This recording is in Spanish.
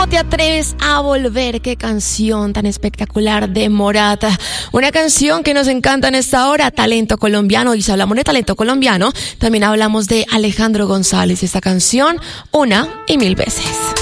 No te atreves a volver, qué canción tan espectacular de Morat. Una canción que nos encanta en esta hora, talento colombiano. Y si hablamos de talento colombiano, también hablamos de Alejandro González. Esta canción, una y mil veces.